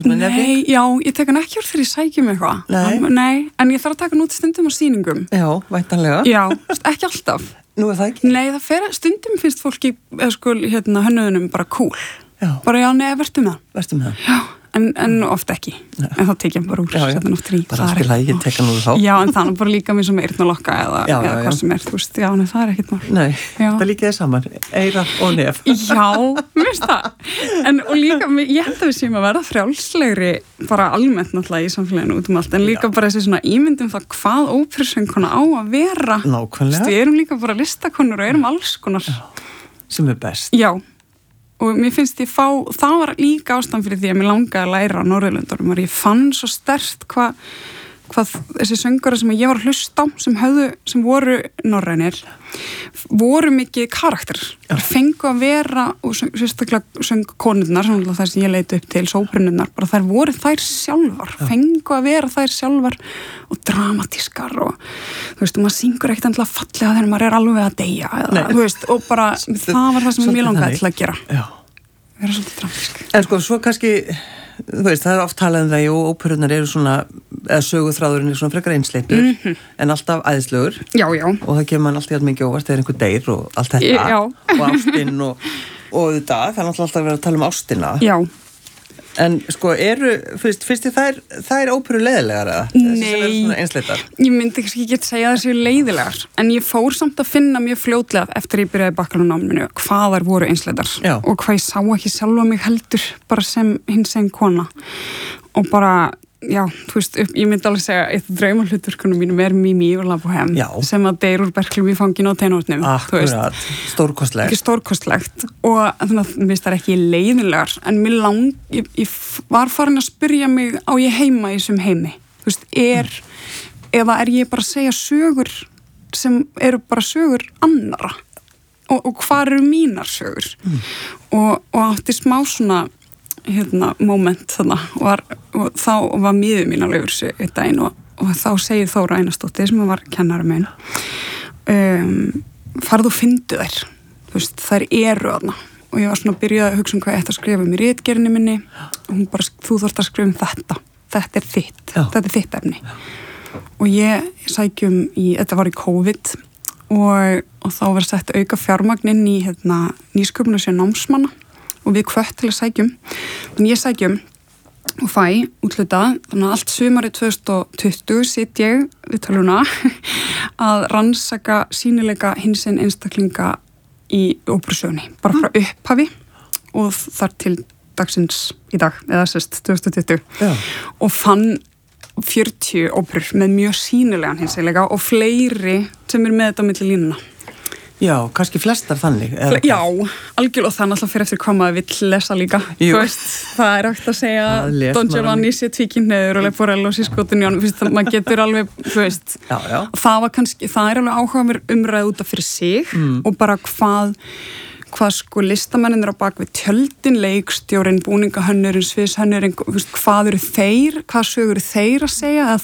Nei, já, ég tek hann ekki úr þegar ég sækjum eitthvað. Nei, en ég þarf að taka hann út stundum á sýningum. Já, væntanlega. Já, ekki alltaf. Nú það ekki? Nei, það fer, stundum finnst fólki, hönnuðunum bara cool. Já. Bara já, nei, vertu með það. Vertu með það. Já. En oft ekki, en þá tekja hann bara úr setja oft frí. Bara skilja ekki, tekja hann úr þá. Já, en það er bara líka mér sem eyrnalokka eða hvað sem þú veist, já, en það ekkert mál. Nei, það líka þið saman, eyra og nef. Já, veist það. Og líka, ég held að við séum að verða frjálslegri bara almennt náttúrulega í samfélaginu út allt, en líka bara þessi svona ímyndum það hvað óperusöngkona á að vera. Nákvæmlega. Við erum líka bara listakonur og erum alls konar. Sem best. Já. Og mér finnst það var líka ástæðan fyrir því að mér langaði að læra á Norðurlöndunum og ég fann svo sterkt hvað þessi söngara sem ég var að hlusta á sem voru norrænir voru mikið karakter fengu að vera og sérstaklega söngkonurnar það sem ég leiti upp til sóbrunurnar bara þær voru þær sjálfar fengu að vera þær sjálfar og dramatískar og þú veist og maður syngur ekkert endla fallega þegar maður alveg að deyja eða, þú veist og bara það var það sem ég langaði til að gera vera svolítið dramatísk en sko svo kannski þú veist, það oft talað það og óperurnar eru svona, eða söguþráðurinn er svona frekar einsleitur, en alltaf æðislegur. Já. Og það kemur mann alltaf mikið óvart þegar einhver deyr og allt þetta og ástinn og þetta, það er alltaf verið að tala um ástina. Já. En sko, fyrst þær óperu leiðilegar eða? Nei. Þessi sem eru svona einsleitar? Ég myndi ekki geta segja þessu leiðilegar, en ég fór samt að finna mjög fljótlega eftir ég byrjaði bakkalunnáminu hvað þær voru einsleitar og hvað ég sá ekki sjálfa mig heldur bara sem hinsegin kona og bara, já, þú veist, ég myndi alveg segja eitt draumalhutverkunum mínum er Mimi og La Bohème sem að deyr úr berklum í fanginu á tenórnum. Akkurat, stórkostlegt. Ekki stórkostlegt og þannig að mér finnst það ekki leiðinlegar en ég var farin að spyrja mig á ég heima í þessum heimi. Þú veist, eða er ég bara að segja sögur sem eru bara sögur annara og hvað eru mínar sögur og átti smá svona moment þannig og þá var miður mín alveg yfir þessu eitt daginn og þá segir Þóra Einarsdóttir sem var kennari minn farðu og fyndu þær þú veist, þær eru þarna og ég var svona að byrja að hugsa hvað ég ætti að skrifa í ritgerðinni minni og hún bara, þú þarft að skrifa um þetta er þitt þetta er þitt efni og ég sækjum þetta var í COVID og þá var sett auka fjármagn inn í nýsköpunarsjóð námsmanna og við hvött til að sækjum þannig ég sækjum og fæ úthlutað þannig að allt sumarið 2020 sitt ég við töluna að rannsaka sýnileika hinsegin einstaklinga í óperusögunni bara frá upphafi og þar til dagsins í dag eða sérst 2020 og fann 40 óperur með mjög sýnilegan hinsegileika og fleiri sem er með þetta milli línuna. Já, kannski flestar þannig. Já, algjörlega það náttúrulega fyrir eftir hvað maður vill lesa líka. Veist, það er ekkert að segja Don Giovanni sé tvíkynhneigður og Leporello sé skotinjón, maður getur alveg, þú veist, það er alveg áhugaverð umræð út af fyrir sig og bara hvað sko listamennir á bak við tjöldin, leikstjórinn, búningahönnurinn, sviðshönnurinn, hvað eru þeir, hvað sögur þeir að segja eða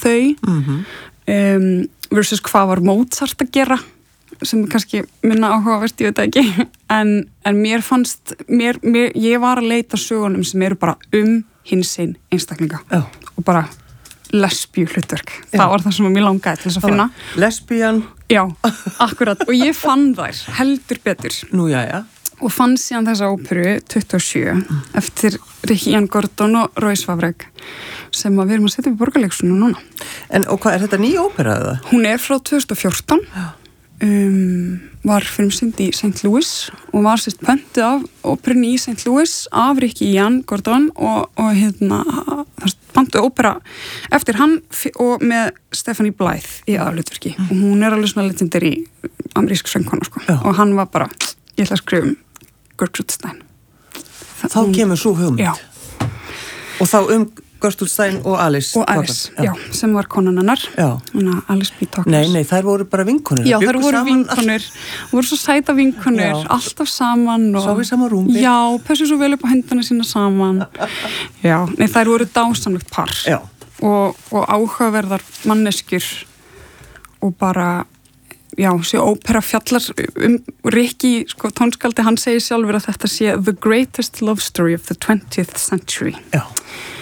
þau versus hvað var Mozart að gera sem kannski minna áhugavert, ég veit ekki en mér fannst ég var að leita sögunum sem eru bara hinsegin einstaklinga og bara lesbíu hlutverk það var það sem mér langaði til þess að finna lesbían? Já, akkurat og ég fann þær heldur betur Nú, já og fann síðan þessa óperu 27 eftir Ricky Ian Gordon og Royce Vavrek sem við erum að setja upp í Borgarleikhúsinu núna og hvað, er þetta ný ópera eða? Hún er frá 2014 var frumsýnd í St. Louis og var sérst pöntuð af óperunni í St. Louis af Ricky Ian Gordon og pöntuð ópera eftir hann og með Stephanie Blythe í aðalhlutverki og hún er alveg svona legendary amerísk söngkona sko og hann var bara, ég ætla að skrifa Gertrude Stein Þá kemur svo hugmynd Já Og þá Gertrude Stein og Alice já, sem var konan hennar Alice B. Toklas Nei, þær voru bara vinkonur Já, þær voru vinkonur voru svo sæta vinkonur, alltaf saman Sá við sama rúmi Já, passu svo vel upp á hendana sína saman Já, nei, þær voru dásamlegt par og áhugaverðar manneskjur og bara já, sé ópera fjallar Ricky, sko, tónskaldi, hann segir sjálfur að þetta sé the greatest love story of the 20th century Já